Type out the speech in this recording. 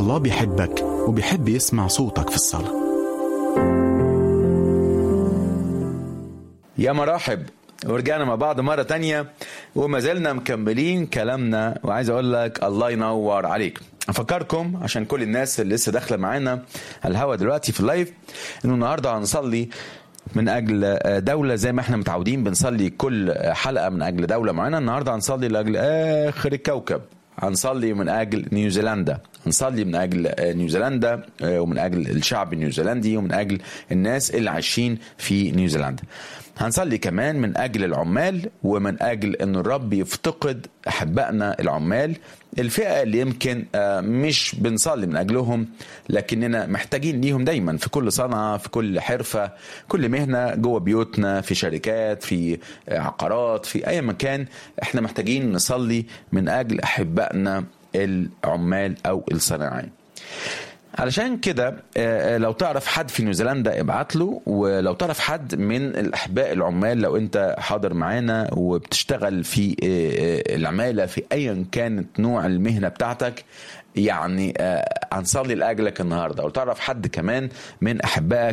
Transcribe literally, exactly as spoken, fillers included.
الله بيحبك وبيحب يسمع صوتك في الصلاة. يا مرحب، ورجعنا مع بعض مرة تانية وما زلنا مكملين كلامنا، وعايز اقول لك الله ينور عليك. افكركم عشان كل الناس اللي لسه داخله معانا على الهوا دلوقتي في اللايف انه النهارده هنصلي من اجل دولة زي ما احنا متعودين بنصلي كل حلقة من اجل دولة معانا. النهارده هنصلي لاجل اخر الكوكب، هنصلي من اجل نيوزيلندا، هنصلي من اجل نيوزيلندا ومن اجل الشعب النيوزيلندي ومن اجل الناس اللي عايشين في نيوزيلندا. هنصلي كمان من اجل العمال ومن اجل ان الرب يفتقد احبائنا العمال، الفئة اللي يمكن مش بنصلي من اجلهم لكننا محتاجين ليهم دايما في كل صنعة، في كل حرفة، كل مهنة جوه بيوتنا، في شركات، في عقارات، في اي مكان احنا محتاجين نصلي من اجل احبائنا العمال او الصناعيين. علشان كده لو تعرف حد في نيوزيلندا ابعت له، ولو تعرف حد من الأحباء العمال، لو انت حاضر معانا وبتشتغل في العمالة في ايا كانت نوع المهنة بتاعتك، يعني هنصلي لأجلك النهاردة. ولو تعرف حد كمان من أحبائك